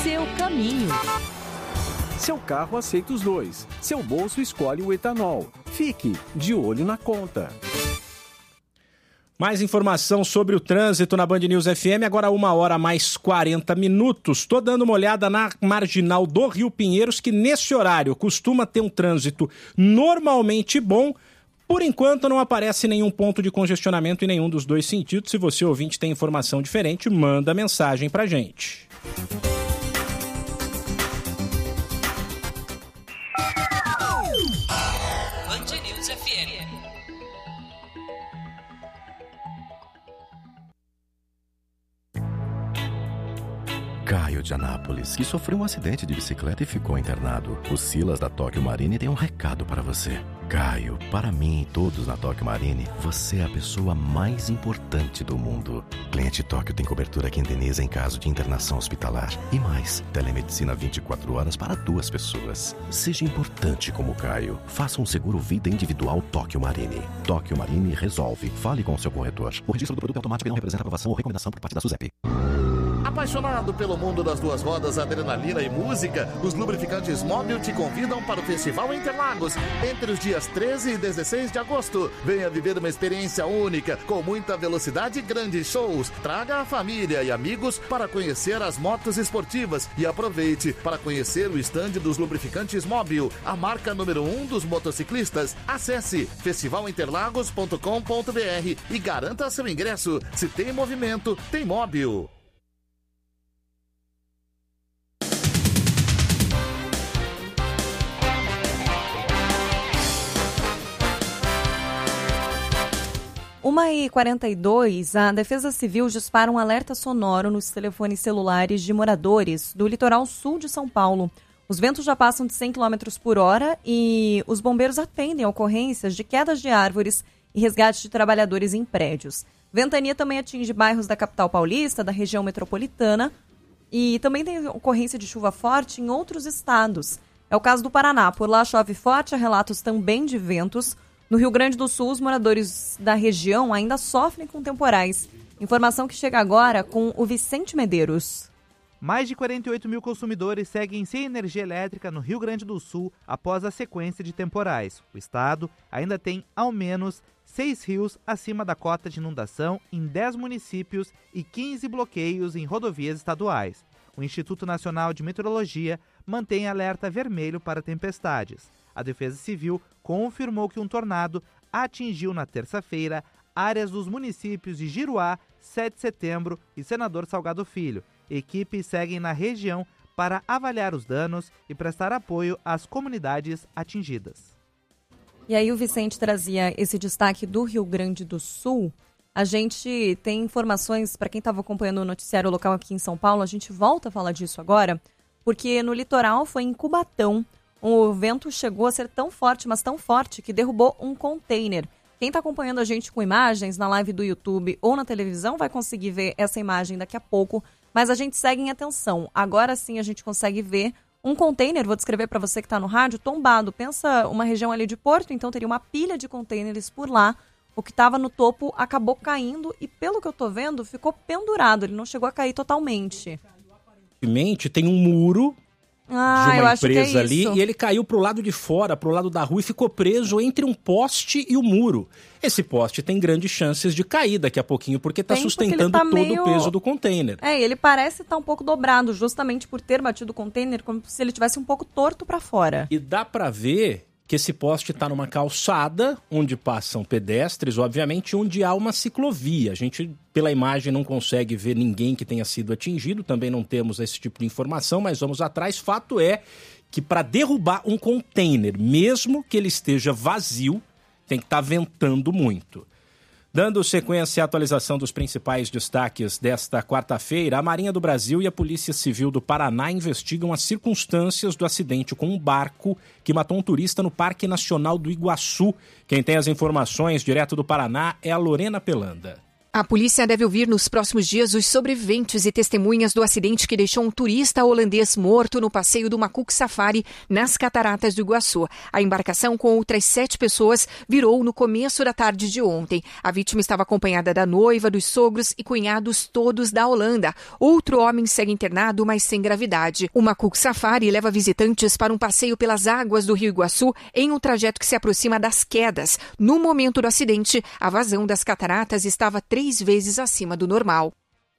seu caminho. Seu carro aceita os dois. Seu bolso escolhe o etanol. Fique de olho na conta. Mais informação sobre o trânsito na Band News FM, agora 1h mais 40. Estou dando uma olhada na marginal do Rio Pinheiros, que nesse horário costuma ter um trânsito normalmente bom. Por enquanto não aparece nenhum ponto de congestionamento em nenhum dos dois sentidos. Se você, ouvinte, tem informação diferente, manda mensagem pra gente. Band News FM. Caio de Anápolis, que sofreu um acidente de bicicleta e ficou internado. O Silas da Tóquio Marine tem um recado para você. Caio, para mim e todos na Tóquio Marine, você é a pessoa mais importante do mundo. Cliente Tóquio tem cobertura que indeniza em caso de internação hospitalar. E mais, telemedicina 24 horas para 2 pessoas. Seja importante como Caio. Faça um seguro vida individual Tóquio Marine. Tóquio Marine resolve. Fale com o seu corretor. O registro do produto é automático e não representa aprovação ou recomendação por parte da SUSEP. Apaixonado pelo mundo das duas rodas, adrenalina e música, os lubrificantes Móbil te convidam para o Festival Interlagos, entre os dias 13 e 16 de agosto. Venha viver uma experiência única, com muita velocidade e grandes shows. Traga a família e amigos para conhecer as motos esportivas e aproveite para conhecer o estande dos lubrificantes Móbil, a marca número 1 dos motociclistas. Acesse festivalinterlagos.com.br e garanta seu ingresso. Se tem movimento, tem Móbil. Uma e 42, a Defesa Civil dispara um alerta sonoro nos telefones celulares de moradores do litoral sul de São Paulo. Os ventos já passam de 100 km por hora e os bombeiros atendem ocorrências de quedas de árvores e resgate de trabalhadores em prédios. Ventania também atinge bairros da capital paulista, da região metropolitana, e também tem ocorrência de chuva forte em outros estados. É o caso do Paraná. Por lá chove forte, há relatos também de ventos. No Rio Grande do Sul, os moradores da região ainda sofrem com temporais. Informação que chega agora com o Vicente Medeiros. Mais de 48 mil consumidores seguem sem energia elétrica no Rio Grande do Sul após a sequência de temporais. O estado ainda tem ao menos 6 rios acima da cota de inundação em 10 municípios e 15 bloqueios em rodovias estaduais. O Instituto Nacional de Meteorologia mantém alerta vermelho para tempestades. A Defesa Civil confirmou que um tornado atingiu na terça-feira áreas dos municípios de Giruá, 7 de setembro e Senador Salgado Filho. Equipes seguem na região para avaliar os danos e prestar apoio às comunidades atingidas. E aí o Vicente trazia esse destaque do Rio Grande do Sul. A gente tem informações, para quem estava acompanhando o noticiário local aqui em São Paulo, a gente volta a falar disso agora, porque no litoral foi em Cubatão. O vento chegou a ser tão forte, mas tão forte, que derrubou um container. Quem está acompanhando a gente com imagens na live do YouTube ou na televisão vai conseguir ver essa imagem daqui a pouco, mas a gente segue em atenção. Agora sim a gente consegue ver um container, vou descrever para você que está no rádio, tombado. Pensa uma região ali de Porto, então teria uma pilha de containers por lá. O que estava no topo acabou caindo e, pelo que eu estou vendo, ficou pendurado. Ele não chegou a cair totalmente. Aparentemente tem um muro de uma eu acho empresa que é ali isso. e ele caiu pro lado de fora, pro lado da rua e ficou preso entre um poste e o muro. Esse poste tem grandes chances de cair daqui a pouquinho porque está sustentando ele tá todo meio... o peso do container. Ele parece estar um pouco dobrado, justamente por ter batido o container, como se ele tivesse um pouco torto para fora. E dá para ver que esse poste está numa calçada, onde passam pedestres, obviamente, onde há uma ciclovia. A gente, pela imagem, não consegue ver ninguém que tenha sido atingido, também não temos esse tipo de informação, mas vamos atrás. Fato é que para derrubar um container, mesmo que ele esteja vazio, tem que estar ventando muito. Dando sequência à atualização dos principais destaques desta quarta-feira, a Marinha do Brasil e a Polícia Civil do Paraná investigam as circunstâncias do acidente com um barco que matou um turista no Parque Nacional do Iguaçu. Quem tem as informações direto do Paraná é a Lorena Pelanda. A polícia deve ouvir nos próximos dias os sobreviventes e testemunhas do acidente que deixou um turista holandês morto no passeio do Macuco Safari nas Cataratas do Iguaçu. A embarcação com outras 7 pessoas virou no começo da tarde de ontem. A vítima estava acompanhada da noiva, dos sogros e cunhados todos da Holanda. Outro homem segue internado, mas sem gravidade. O Macuco Safari leva visitantes para um passeio pelas águas do Rio Iguaçu em um trajeto que se aproxima das quedas. No momento do acidente, a vazão das cataratas estava 3 vezes acima do normal.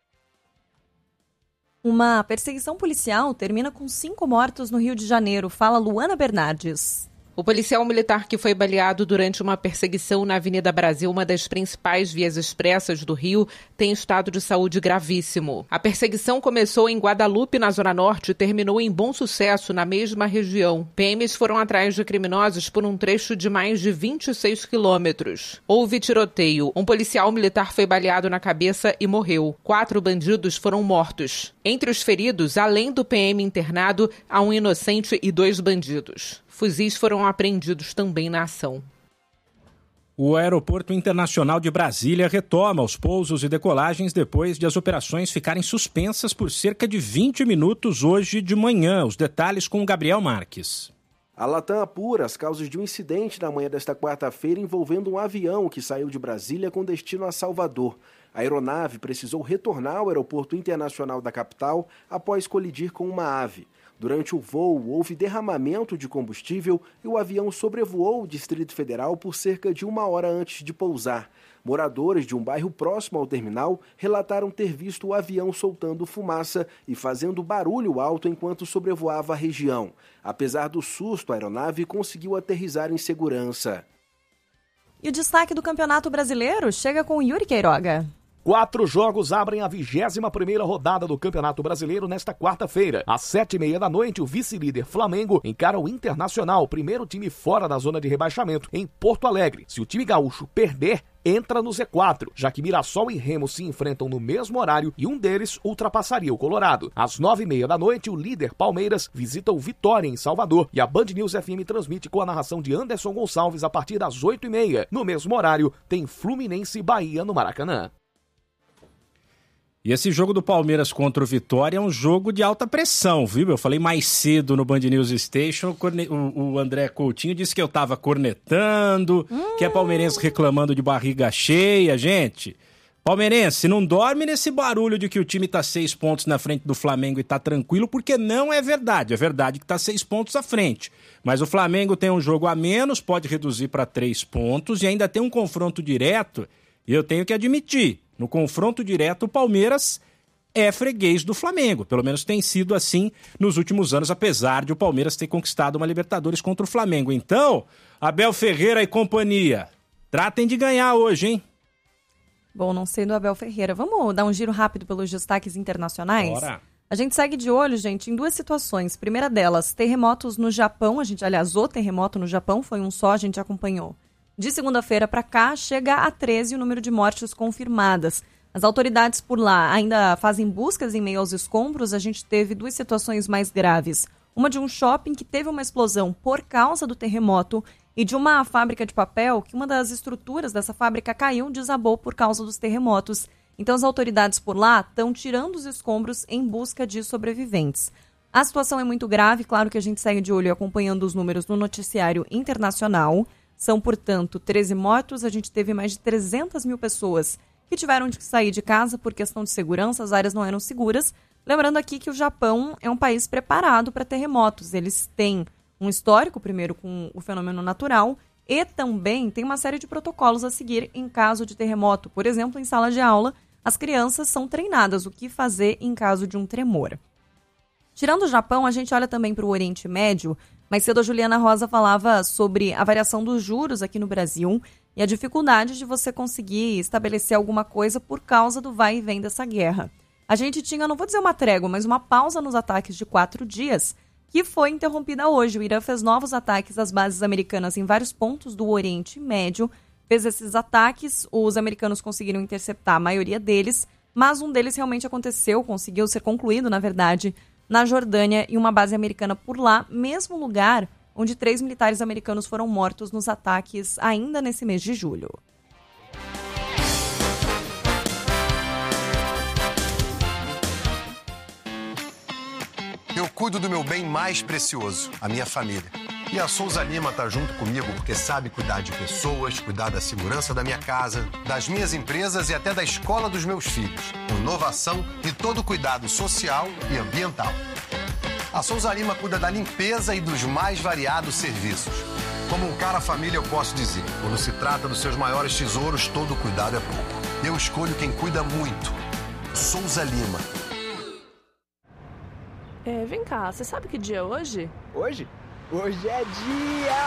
Uma perseguição policial termina com 5 mortos no Rio de Janeiro. Fala Luana Bernardes. O policial militar que foi baleado durante uma perseguição na Avenida Brasil, uma das principais vias expressas do Rio, tem estado de saúde gravíssimo. A perseguição começou em Guadalupe, na Zona Norte, e terminou em Bom Sucesso, na mesma região. PMs foram atrás de criminosos por um trecho de mais de 26 quilômetros. Houve tiroteio. Um policial militar foi baleado na cabeça e morreu. 4 bandidos foram mortos. Entre os feridos, além do PM internado, há um inocente e 2 bandidos. Fuzis foram apreendidos também na ação. O Aeroporto Internacional de Brasília retoma os pousos e decolagens depois de as operações ficarem suspensas por cerca de 20 minutos hoje de manhã. Os detalhes com o Gabriel Marques. A Latam apura as causas de um incidente na manhã desta quarta-feira envolvendo um avião que saiu de Brasília com destino a Salvador. A aeronave precisou retornar ao Aeroporto Internacional da capital após colidir com uma ave. Durante o voo, houve derramamento de combustível e o avião sobrevoou o Distrito Federal por cerca de 1 hora antes de pousar. Moradores de um bairro próximo ao terminal relataram ter visto o avião soltando fumaça e fazendo barulho alto enquanto sobrevoava a região. Apesar do susto, a aeronave conseguiu aterrissar em segurança. E o destaque do Campeonato Brasileiro chega com Yuri Queiroga. 4 jogos abrem a 21ª rodada do Campeonato Brasileiro nesta quarta-feira. Às 7h30 da noite, o vice-líder Flamengo encara o Internacional, primeiro time fora da zona de rebaixamento, em Porto Alegre. Se o time gaúcho perder, entra no Z4, já que Mirassol e Remo se enfrentam no mesmo horário e um deles ultrapassaria o Colorado. Às 9h30 da noite, o líder Palmeiras visita o Vitória em Salvador e a Band News FM transmite com a narração de Anderson Gonçalves a partir das 8h30. No mesmo horário, tem Fluminense e Bahia no Maracanã. E esse jogo do Palmeiras contra o Vitória é um jogo de alta pressão, viu? Eu falei mais cedo no Band News Station, o André Coutinho disse que eu tava cornetando, que é palmeirense reclamando de barriga cheia. Gente, palmeirense, não dorme nesse barulho de que o time tá 6 pontos na frente do Flamengo e tá tranquilo, porque não é verdade. É verdade que tá 6 pontos à frente. Mas o Flamengo tem um jogo a menos, pode reduzir para 3 pontos e ainda tem um confronto direto, e eu tenho que admitir, no confronto direto, o Palmeiras é freguês do Flamengo. Pelo menos tem sido assim nos últimos anos, apesar de o Palmeiras ter conquistado uma Libertadores contra o Flamengo. Então, Abel Ferreira e companhia, tratem de ganhar hoje, hein? Bom, não sei do Abel Ferreira. Vamos dar um giro rápido pelos destaques internacionais? Bora. A gente segue de olho, gente, em 2 situações. Primeira delas, terremotos no Japão. O terremoto no Japão foi um só, a gente acompanhou. De segunda-feira para cá, chega a 13 o número de mortes confirmadas. As autoridades por lá ainda fazem buscas em meio aos escombros. A gente teve 2 situações mais graves. Uma de um shopping que teve uma explosão por causa do terremoto e de uma fábrica de papel que uma das estruturas dessa fábrica caiu e desabou por causa dos terremotos. Então as autoridades por lá estão tirando os escombros em busca de sobreviventes. A situação é muito grave, claro que a gente segue de olho e acompanhando os números no noticiário internacional. São, portanto, 13 mortos. A gente teve mais de 300 mil pessoas que tiveram de sair de casa por questão de segurança, as áreas não eram seguras. Lembrando aqui que o Japão é um país preparado para terremotos. Eles têm um histórico, primeiro, com o fenômeno natural e também tem uma série de protocolos a seguir em caso de terremoto. Por exemplo, em sala de aula, as crianças são treinadas o que fazer em caso de um tremor. Tirando o Japão, a gente olha também para o Oriente Médio. Mais cedo a Juliana Rosa falava sobre a variação dos juros aqui no Brasil e a dificuldade de você conseguir estabelecer alguma coisa por causa do vai e vem dessa guerra. A gente tinha, não vou dizer uma trégua, mas uma pausa nos ataques de 4 dias, que foi interrompida hoje. O Irã fez novos ataques às bases americanas em vários pontos do Oriente Médio. Fez esses ataques, os americanos conseguiram interceptar a maioria deles, mas um deles realmente aconteceu, conseguiu ser concluído, na verdade, na Jordânia, e uma base americana por lá, mesmo lugar onde 3 militares americanos foram mortos nos ataques ainda nesse mês de julho. Eu cuido do meu bem mais precioso, a minha família. E a Souza Lima tá junto comigo porque sabe cuidar de pessoas, cuidar da segurança da minha casa, das minhas empresas e até da escola dos meus filhos. Inovação e todo cuidado social e ambiental. A Souza Lima cuida da limpeza e dos mais variados serviços. Como um cara família, eu posso dizer, quando se trata dos seus maiores tesouros, todo cuidado é pouco. Eu escolho quem cuida muito. Souza Lima. Vem cá, você sabe que dia é hoje? Hoje? Hoje é dia